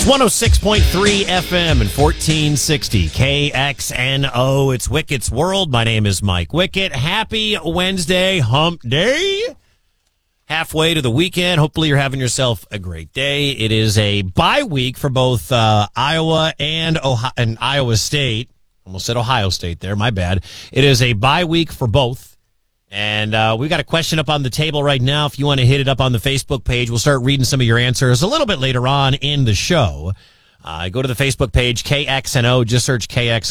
It's 106.3 FM and 1460 KXNO. It's Wickett's World. My name is Mike Wickett. Happy Wednesday, hump day. Halfway to the weekend. Hopefully you're having yourself a great day. It is a bye week for both Iowa and Iowa State. Almost said Ohio State there. My bad. It is a bye week for both. And we've got a question up on the table right now. If you want to hit it up on the Facebook page, we'll start reading some of your answers a little bit later on in the show. Go to the Facebook page, KXNO. Just search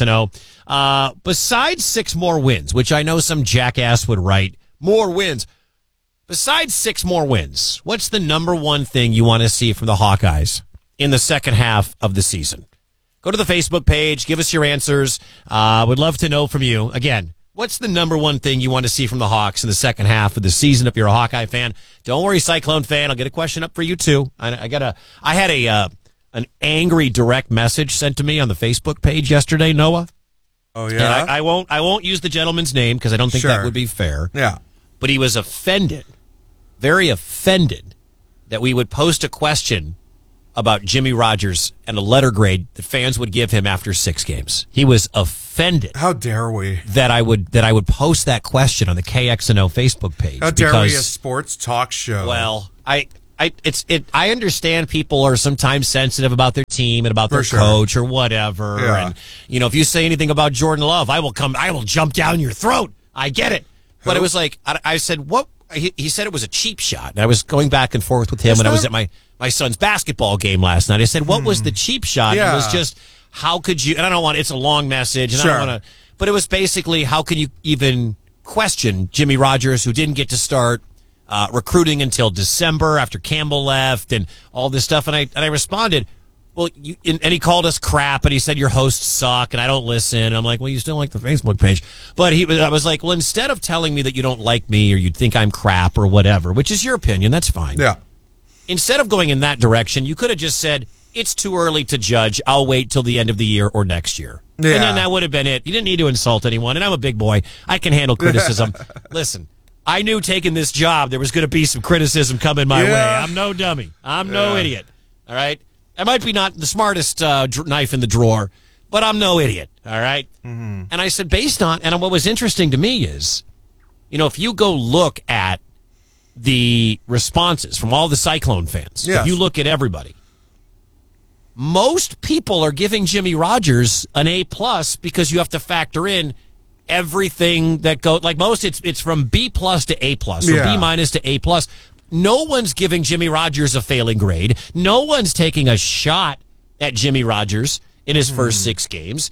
KXNO. Besides 6 more wins, which I know some jackass would write, more wins. Besides 6 more wins, what's the number one thing you want to see from the Hawkeyes in the second half of the season? Go to the Facebook page. Give us your answers. Would love to know from you. Again, what's the number one thing you want to see from the Hawks in the second half of the season if you're a Hawkeye fan? Don't worry, Cyclone fan. I'll get a question up for you, too. I had an angry direct message sent to me on the Facebook page yesterday, Noah. Oh, yeah? And I won't use the gentleman's name because I don't think that would be fair. Yeah. But he was offended, very offended, that we would post a question about Jimmy Rogers and a letter grade that fans would give him after 6 games. He was offended. How dare we? That I would post that question on the KXNO Facebook page. How dare we, a sports talk show? Well, I understand people are sometimes sensitive about their team and about their coach or whatever. Yeah. And if you say anything about Jordan Love, I will jump down your throat. I get it. But it was like, I said, what? He said it was a cheap shot. And I was going back and forth with him when I was at my son's basketball game last night. I said, what was the cheap shot? Yeah. It was just, how could you, and I don't want, it's a long message, and I don't want to, but it was basically, how can you even question Jimmy Rogers, who didn't get to start recruiting until December after Campbell left and all this stuff. And I responded, well, and he called us crap, and he said your hosts suck, and I don't listen. And I'm like, well, you still like the Facebook page. But I was like, well, instead of telling me that you don't like me or you think I'm crap or whatever, which is your opinion, that's fine. Yeah. Instead of going in that direction, you could have just said, it's too early to judge. I'll wait till the end of the year or next year. Yeah. And then that would have been it. You didn't need to insult anyone, and I'm a big boy. I can handle criticism. Listen, I knew taking this job there was going to be some criticism coming my way. I'm no dummy. I'm no idiot. All right? I might be not the smartest knife in the drawer, but I'm no idiot, all right? Mm-hmm. And I said, based on, and what was interesting to me is, if you go look at the responses from all the Cyclone fans, if you look at everybody, most people are giving Jimmy Rogers an A+ because you have to factor in everything that goes, like most, it's from B+ to A+, or B- to A+. No one's giving Jimmy Rogers a failing grade. No one's taking a shot at Jimmy Rogers in his first 6 games.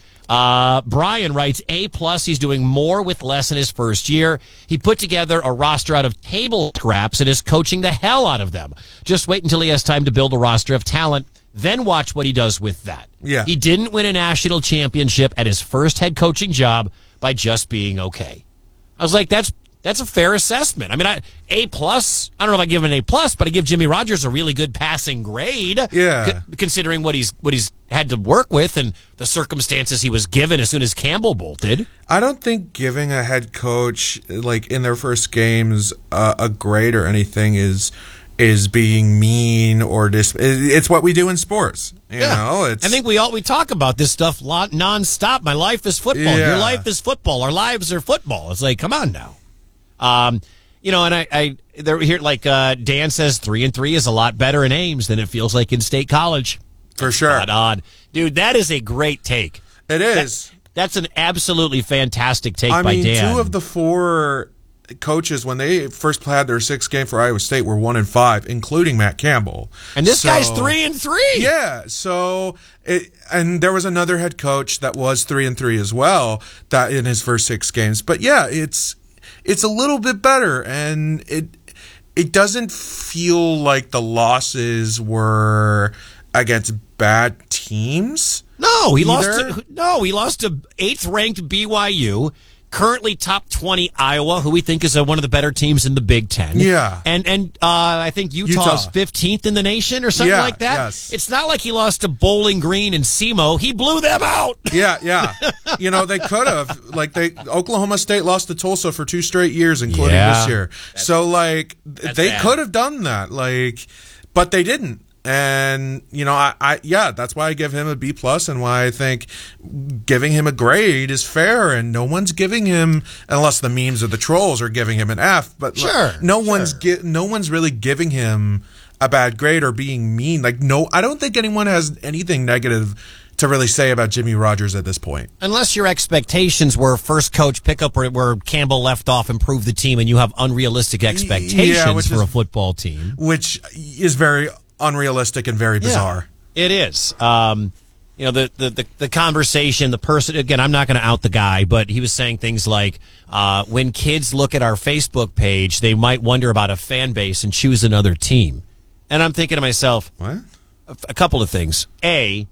Brian writes, A+, he's doing more with less in his first year. He put together a roster out of table scraps and is coaching the hell out of them. Just wait until he has time to build a roster of talent, then watch what he does with that. Yeah. He didn't win a national championship at his first head coaching job by just being okay. I was like, that's a fair assessment. I mean, A+, I don't know if I give him an A+, but I give Jimmy Rogers a really good passing grade. Yeah. Considering what he's had to work with and the circumstances he was given as soon as Campbell bolted. I don't think giving a head coach, like, in their first games a grade or anything is being mean or it's what we do in sports. You know, I think we talk about this stuff nonstop. My life is football. Yeah. Your life is football. Our lives are football. It's like, come on now. And they're here, like, Dan says 3-3 is a lot better in Ames than it feels like in State College. For sure. Spot on. Dude, that is a great take. It is. That's an absolutely fantastic take by Dan. 2 of the 4 coaches, when they first had their 6th game for Iowa State, were 1-5, including Matt Campbell. And this guy's 3-3. Yeah. So, and there was another head coach that was 3-3 as well, that in his first 6 games. But yeah, it's a little bit better, and it doesn't feel like the losses were against bad teams. No, he lost to 8th ranked BYU, currently top 20 Iowa, who we think is one of the better teams in the Big Ten. Yeah. And I think Utah's 15th in the nation or something like that. Yes. It's not like he lost to Bowling Green and SEMO. He blew them out. Yeah. They could have. Oklahoma State lost to Tulsa for 2 straight years, including this year. So, they could have done that. But they didn't. And yeah, that's why I give him a B plus, and why I think giving him a grade is fair. And no one's giving him, unless the memes or the trolls are giving him an F. But no one's really giving him a bad grade or being mean. Like, no, I don't think anyone has anything negative to really say about Jimmy Rogers at this point. Unless your expectations were first coach pickup where Campbell left off, improve the team, and you have unrealistic expectations for a football team, which is very unrealistic and very bizarre. Yeah, it is. The conversation, the person, again, I'm not going to out the guy, but he was saying things like, when kids look at our Facebook page, they might wonder about a fan base and choose another team. And I'm thinking to myself, what? A couple of things. A,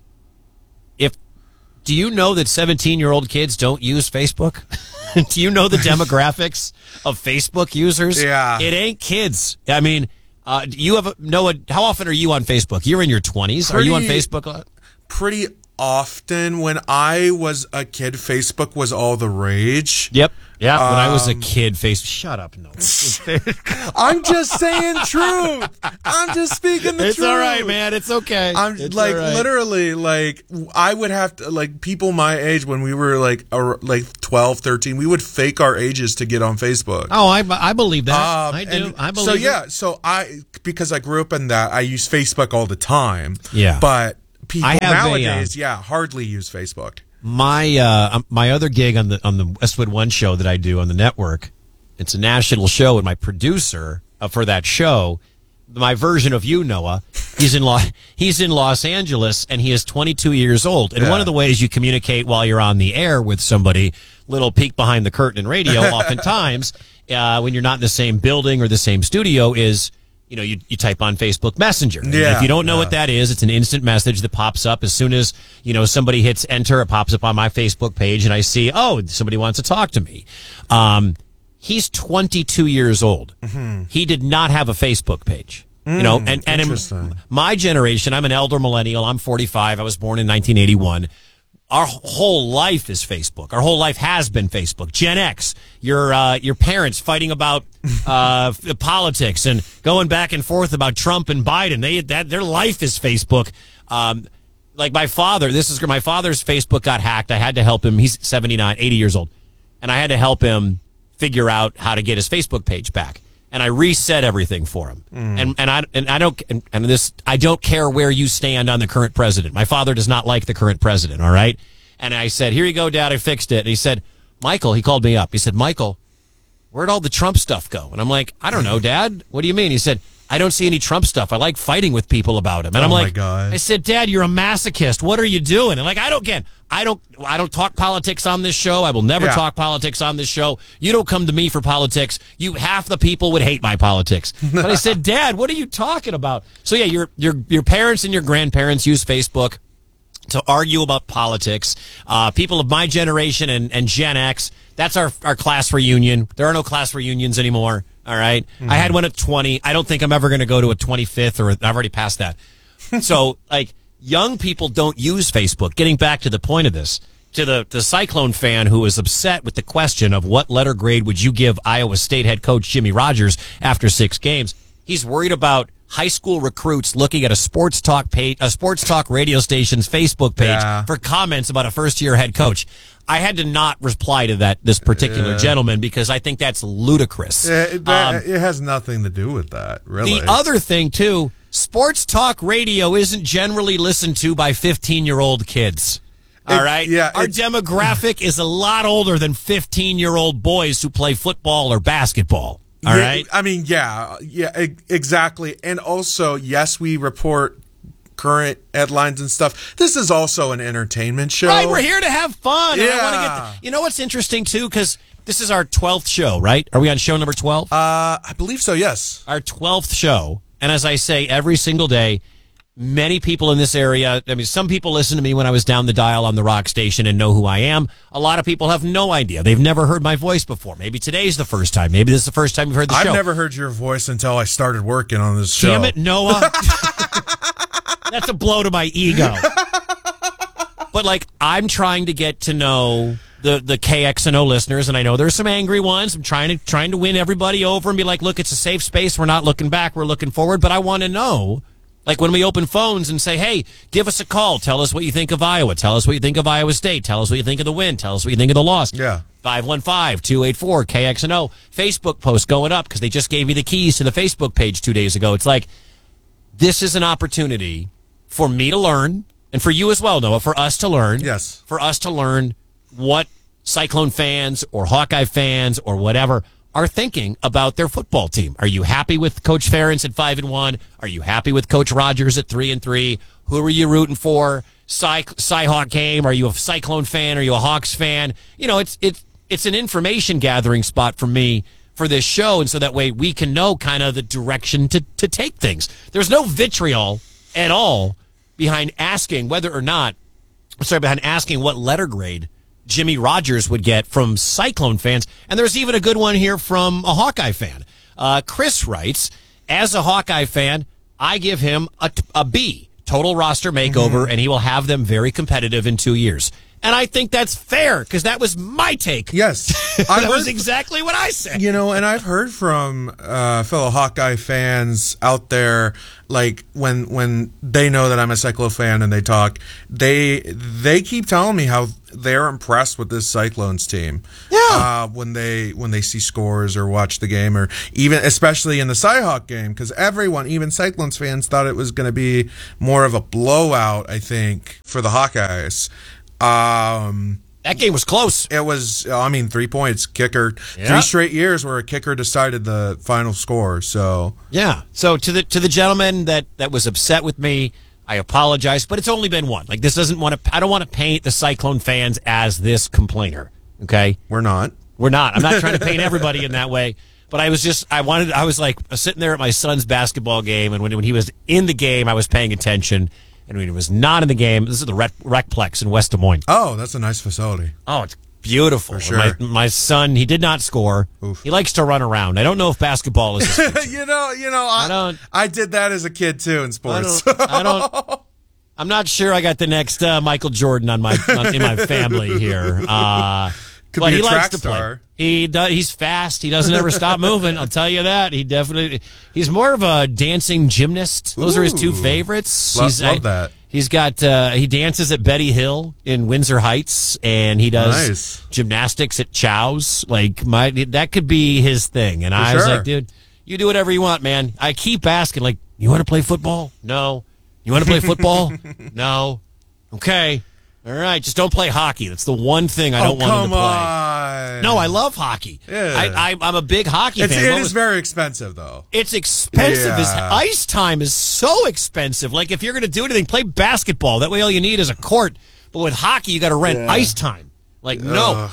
do you know that 17-year-old kids don't use Facebook? Do you know the demographics of Facebook users? Yeah. It ain't kids. I mean, Noah, how often are you on Facebook? You're in your 20s. Are you on Facebook a lot? Pretty often. When I was a kid, Facebook was all the rage. Yep. Yeah, when I was a kid, shut up, Noah. I'm just saying truth. I'm just speaking the truth. It's all right, man. It's okay. It's like, all right. Literally, like, I would have to, like, people my age, when we were like 12, 13, we would fake our ages to get on Facebook. Oh, I believe that. I do. I believe because I grew up in that, I use Facebook all the time. Yeah. But people nowadays, hardly use Facebook. My other gig on the Westwood One show that I do on the network, it's a national show, and my producer for that show, my version of you, Noah, he's in Los Angeles, and he is 22 years old. And one of the ways you communicate while you're on the air with somebody, little peek behind the curtain in radio, oftentimes when you're not in the same building or the same studio, is you type on Facebook Messenger. And if you don't know what that is, it's an instant message that pops up as soon as, somebody hits enter, it pops up on my Facebook page, and I see, somebody wants to talk to me. He's 22 years old. Mm-hmm. He did not have a Facebook page. And in my generation, I'm an elder millennial. I'm 45. I was born in 1981. Our whole life is Facebook. Our whole life has been Facebook. Gen X, your parents fighting about politics and going back and forth about Trump and Biden. Their life is Facebook. Like my father, my father's Facebook got hacked. I had to help him. He's 79, 80 years old, and I had to help him figure out how to get his Facebook page back. And I reset everything for him. I don't care where you stand on the current president. My father does not like the current president. All right. And I said, "Here you go, Dad. I fixed it." And he said, "Michael," he called me up. He said, "Michael, where'd all the Trump stuff go?" And I'm like, "I don't know, Dad. What do you mean?" He said, "I don't see any Trump stuff. I like fighting with people about him." And I'm like, God. I said, "Dad, you're a masochist. What are you doing?" And like, I don't talk politics on this show. I will never talk politics on this show. You don't come to me for politics. Half the people would hate my politics. But I said, "Dad, what are you talking about?" So yeah, your parents and your grandparents use Facebook to argue about politics. People of my generation and Gen X, that's our class reunion. There are no class reunions anymore. All right. Mm-hmm. I had one at 20. I don't think I'm ever going to go to a 25th, or I've already passed that. So, like, young people don't use Facebook. Getting back to the point of this, to the Cyclone fan who was upset with the question of what letter grade would you give Iowa State head coach Jimmy Rogers after 6 games, he's worried about high school recruits looking at a sports talk radio station's Facebook page for comments about a first-year head coach. I had to not reply to this particular gentleman because I think that's ludicrous. It has nothing to do with that, really. The other thing, too, sports talk radio isn't generally listened to by 15-year-old kids. All right? Yeah, our demographic is a lot older than 15-year-old boys who play football or basketball. All right? I mean, exactly. And also, yes, we report current headlines and stuff. This is also an entertainment show. Right, we're here to have fun. Yeah. And I want to you know what's interesting, too? Because this is our 12th show, right? Are we on show number 12? I believe so, yes. Our 12th show. And as I say, every single day, many people in this area, I mean, some people listen to me when I was down the dial on the rock station and know who I am. A lot of people have no idea. They've never heard my voice before. Maybe today's the first time. Maybe this is the first time you've heard the show. I've never heard your voice until I started working on this show. Damn it, Noah. That's a blow to my ego. But, like, I'm trying to get to know the KXNO listeners, and I know there's some angry ones. I'm trying to win everybody over and be like, look, it's a safe space. We're not looking back. We're looking forward. But I want to know, Like when we open phones and say, hey, give us a call. Tell us what you think of Iowa. Tell us what you think of Iowa State. Tell us what you think of the win. Tell us what you think of the loss. Yeah. 515-284-KXNO. Facebook post going up because they just gave you the keys to the Facebook page 2 days ago. It's like, this is an opportunity for me to learn, and for you as well, Noah, for us to learn. Yes. For us to learn what Cyclone fans or Hawkeye fans or whatever are thinking about their football team. Are you happy with Coach Ferentz at 5-1? Are you happy with Coach Rogers at 3-3? Who are you rooting for? Cy-Hawk game? Are you a Cyclone fan? Are you a Hawks fan? You know, it's an information gathering spot for me for this show, and so that way we can know kind of the direction to take things. There's no vitriol at all behind asking what letter grade Jimmy Rogers would get from Cyclone fans. And there's even a good one here from a Hawkeye fan. Chris writes, as a Hawkeye fan, I give him a B, total roster makeover, and he will have them very competitive in 2 years. And I think that's fair, because that was my take. Yes. That was exactly what I said. You know, and I've heard from fellow Hawkeye fans out there, like when they know that I'm a Cyclone fan and they talk, they keep telling me how they're impressed with this Cyclones team. Yeah. When they see scores or watch the game, or even especially in the Cy-Hawk game, because everyone, even Cyclones fans, thought it was going to be more of a blowout, I think, for the Hawkeyes. That game was close. It was, 3 points, kicker. Yeah. 3 straight years where a kicker decided the final score. So yeah. So to the gentleman that was upset with me, I apologize, but it's only been one. Like, this doesn't want to. I don't want to paint the Cyclone fans as this complainer. Okay, we're not. I'm not trying to paint everybody in that way. But I was sitting there at my son's basketball game, and when he was in the game, I was paying attention. And when he was not in the game, this is the Recplex in West Des Moines. Oh, that's a nice facility. Oh, it's beautiful. For sure. My son, he did not score. Oof. He likes to run around. I don't know if basketball is his future. I did that as a kid too in sports. I'm not sure I got the next Michael Jordan in my family here. Could but be he a likes track to star. play. He's fast. He doesn't ever stop moving. I'll tell you that. He's more of a dancing gymnast. Those are his two favorites. Love that. He's got he dances at Betty Hill in Windsor Heights, and he does gymnastics at Chow's. Like that could be his thing. And I was like, dude, you do whatever you want, man. I keep asking, like, you want to play football? No. You want to play football? No. Okay. All right, just don't play hockey. That's the one thing I don't want him to play. On. No, I love hockey. Yeah. I'm a big hockey fan. It is very expensive, though. It's expensive. Yeah. His ice time is so expensive. Like, if you're going to do anything, play basketball. That way all you need is a court. But with hockey, you got to rent ice time. Like, no.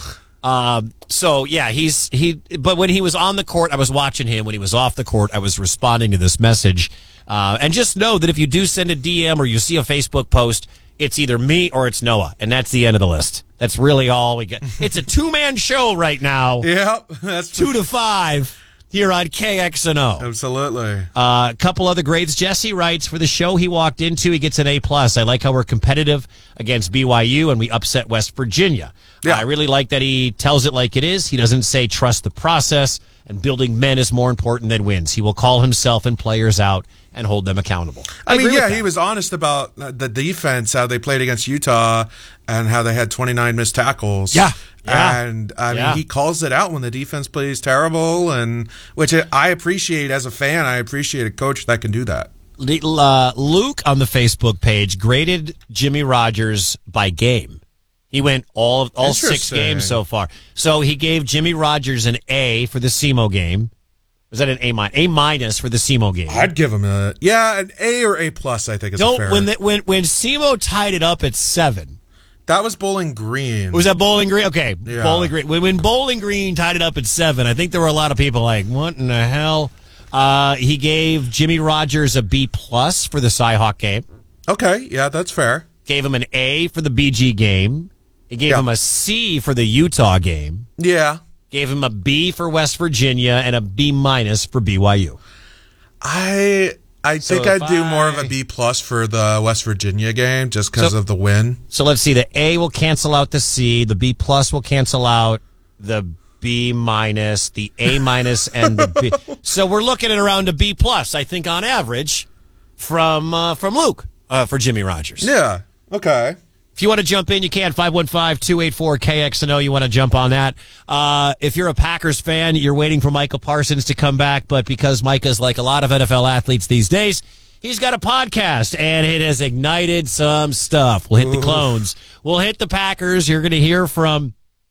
So, yeah, but when he was on the court, I was watching him. When he was off the court, I was responding to this message. And just know that if you do send a DM or you see a Facebook post, it's either me or it's Noah, and that's the end of the list. That's really all we get. It's a two-man show right now. Yep, that's 2 to 5 here on KXNO. Absolutely. A couple other grades. Jesse writes, for the show he walked into, he gets an A+. I like how we're competitive against BYU, and we upset West Virginia. Yeah. I really like that he tells it like it is. He doesn't say trust the process, and building men is more important than wins. He will call himself and players out and hold them accountable. I mean, he was honest about the defense, how they played against Utah, and how they had 29 missed tackles. Yeah. And he calls it out when the defense plays terrible, and which I appreciate as a fan. I appreciate a coach that can do that. Luke on the Facebook page graded Jimmy Rogers by game. He went all 6 games so far. So he gave Jimmy Rogers an A for the SEMO game. Was that an A minus for the SEMO game? I'd give him an A or A+. I think is fair. When SEMO tied it up at 7. That was Bowling Green. Was that Bowling Green? Okay, yeah. Bowling Green. When Bowling Green tied it up at 7, I think there were a lot of people like, "What in the hell?" He gave Jimmy Rogers a B+ for the Cy-Hawk game. Okay, yeah, that's fair. Gave him an A for the BG game. He gave him a C for the Utah game. Yeah. Gave him a B for West Virginia and a B- for BYU. I think I'd do more of a B+ for the West Virginia game just because of the win. So let's see. The A will cancel out the C. The B+ will cancel out the B-, the A- and the B. So we're looking at around a B+, I think, on average. from Luke for Jimmy Rogers. Yeah. Okay. If you want to jump in, you can. 515-284-KXNO. You want to jump on that. If you're a Packers fan, you're waiting for Micah Parsons to come back, but because Micah's like a lot of NFL athletes these days, he's got a podcast, and it has ignited some stuff. We'll hit the clones. We'll hit the Packers. You're going to hear from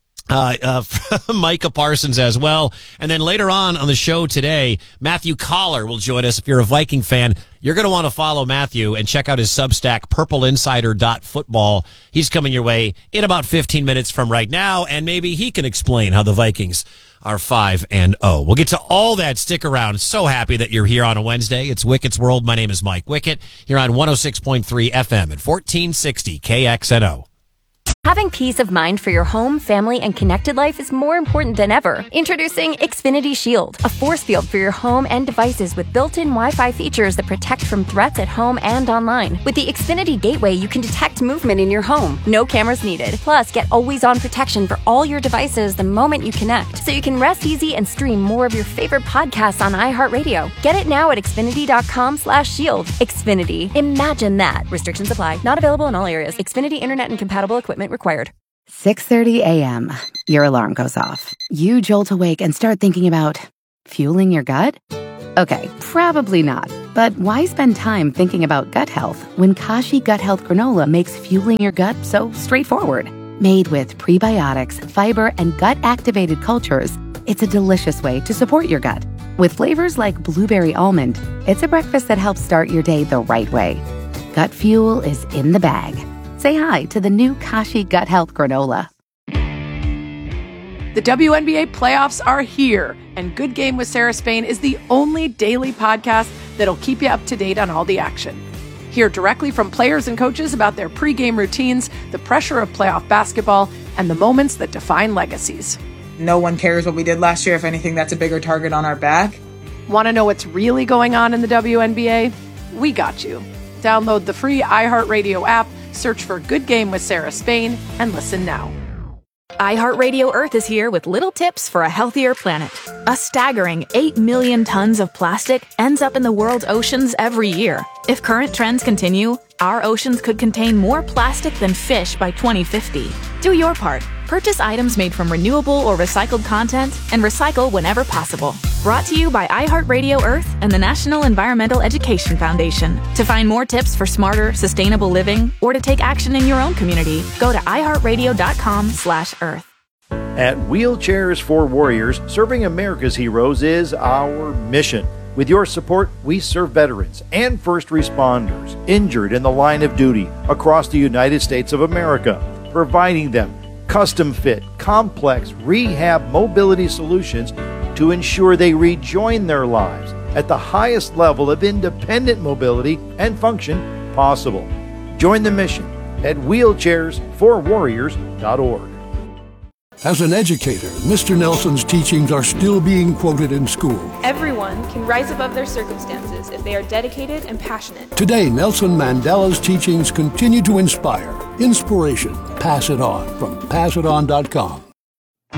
Micah Parsons as well. And then later on the show today, Matthew Collar will join us. If you're a Viking fan, you're going to want to follow Matthew and check out his Substack, purpleinsider.football. He's coming your way in about 15 minutes from right now, and maybe he can explain how the Vikings are 5-0. We'll get to all that. Stick around. So happy that you're here on a Wednesday. It's Wicket's World. My name is Mike Wicket. You're on 106.3 FM at 1460 KXNO. Having peace of mind for your home, family, and connected life is more important than ever. Introducing Xfinity Shield, a force field for your home and devices with built-in Wi-Fi features that protect from threats at home and online. With the Xfinity Gateway, you can detect movement in your home. No cameras needed. Plus, get always-on protection for all your devices the moment you connect, so you can rest easy and stream more of your favorite podcasts on iHeartRadio. Get it now at Xfinity.com/shield. Xfinity. Imagine that. Restrictions apply. Not available in all areas. Xfinity Internet and compatible equipment required. 6:30 a.m. Your alarm goes off. You jolt awake and start thinking about fueling your gut? Okay, probably not. But why spend time thinking about gut health when Kashi Gut Health Granola makes fueling your gut so straightforward? Made with prebiotics, fiber, and gut-activated cultures, it's a delicious way to support your gut. With flavors like blueberry almond, it's a breakfast that helps start your day the right way. Gut fuel is in the bag. Say hi to the new Kashi Gut Health Granola. The WNBA playoffs are here, and Good Game with Sarah Spain is the only daily podcast that'll keep you up to date on all the action. Hear directly from players and coaches about their pregame routines, the pressure of playoff basketball, and the moments that define legacies. No one cares what we did last year. If anything, that's a bigger target on our back. Want to know what's really going on in the WNBA? We got you. Download the free iHeartRadio app, search for Good Game with Sarah Spain, and listen now. iHeartRadio Earth is here with little tips for a healthier planet. A staggering 8 million tons of plastic ends up in the world's oceans every year. If current trends continue, our oceans could contain more plastic than fish by 2050. Do your part. Purchase items made from renewable or recycled content and recycle whenever possible. Brought to you by iHeartRadio Earth and the National Environmental Education Foundation. To find more tips for smarter, sustainable living or to take action in your own community, go to iHeartRadio.com/Earth. At Wheelchairs for Warriors, serving America's heroes is our mission. With your support, we serve veterans and first responders injured in the line of duty across the United States of America, providing them custom-fit, complex rehab mobility solutions to ensure they rejoin their lives at the highest level of independent mobility and function possible. Join the mission at wheelchairsforwarriors.org. As an educator, Mr. Nelson's teachings are still being quoted in school. Everyone can rise above their circumstances if they are dedicated and passionate. Today, Nelson Mandela's teachings continue to inspire. Inspiration. Pass it on from passiton.com.